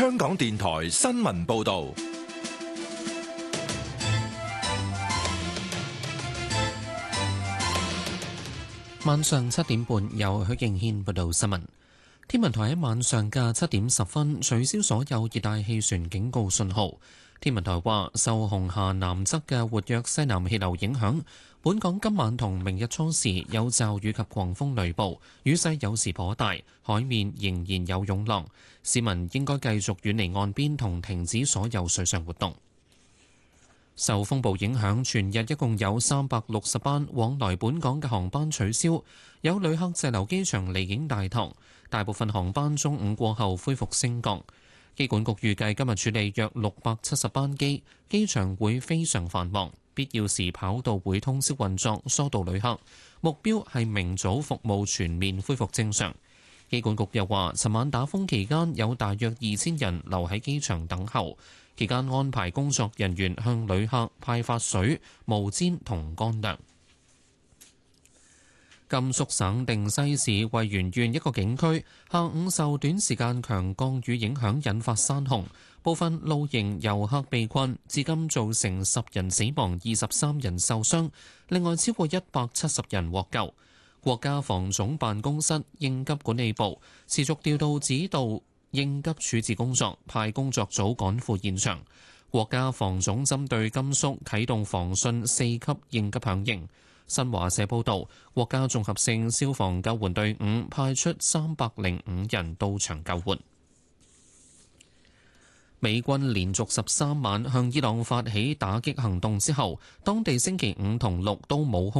香港電台新聞報道。 晚上7點半，由許敬軒報道新聞。天文台喺晚上嘅7點10分取消所有熱帶氣旋警告信號。天文台話，受紅廈南側嘅活躍西南氣流影響，本港今晚同明日初時有驟雨及狂風雷暴，雨勢有時頗大，海面仍然有湧浪。市民應該繼續遠離岸邊同停止所有水上活動。受風暴影響，全日一共有360班往來本港嘅航班取消，有旅客滯留機場離境大堂，大部分航班中午過後恢復升降。機管局預計今日處理約670班機，機場會非常繁忙，必要時跑道會通宵運作，疏導旅客。目標係明早服務全面恢復正常。機管局又話，尋晚打風期間有大約2000人留喺機場等候，期間安排工作人員向旅客派發水、毛氈同乾糧。甘肅省定西市渭源縣一個景區下午受短時間強降雨影響，引發山洪，部分露營遊客被困，至今造成10人死亡、23人受傷，另外超過170人獲救。國家防總辦公室應急管理部持續調度指導應急處置工作，派工作組趕赴現場。國家防總針對甘肅啟動防汛4級應急響應。新華社報導，國家綜合性消防救援隊伍派出305人到場救援。美軍連續13晚向伊朗發起打擊行動之後，當地星期5同6都冇空